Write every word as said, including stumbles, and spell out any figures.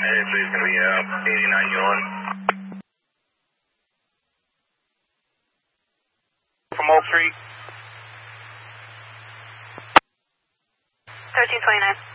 Hey, please, can we, uh, eighty-nine Ewan? From Oak Street. thirteen twenty-nine.